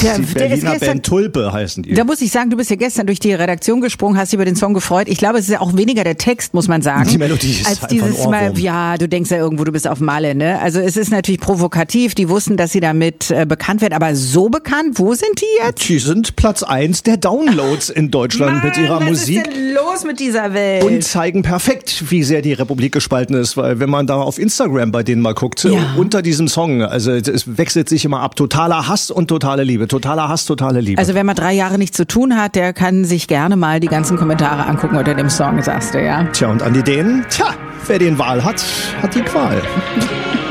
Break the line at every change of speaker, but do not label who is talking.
ja,
Die
der ist
Berliner Band Tulpe heißen die.
Da muss ich sagen, du bist ja gestern durch die Redaktion gesprungen, hast dich über den Song gefreut. Ich glaube, es ist ja auch weniger der Text, muss man sagen.
Die Melodie ist
als
einfach
dieses
ein Ohrwurm.
Mal, ja, du denkst ja irgendwo, du bist auf Malle, ne? Also es ist natürlich provokativ, die wussten, dass sie damit bekannt werden, aber so bekannt, wo sind die jetzt?
Die sind Platz 1 der Downloads in Deutschland mit ihrer Musik.
Was ist denn los mit dieser Welt?
Und zeigen perfekt, wie sehr die Republik gespalten ist, weil wenn man da auf Instagram bei denen mal guckt, unter diesem Song, also es wechselt sich immer ab, totaler Hass und totale Liebe, totaler Hass, totale Liebe.
Also wer mal 3 Jahre nichts zu tun hat, der kann sich gerne mal die ganzen Kommentare angucken unter dem Song, sagst du, ja?
Tja, und an die Dänen, wer den Wahl hat, hat die Qual.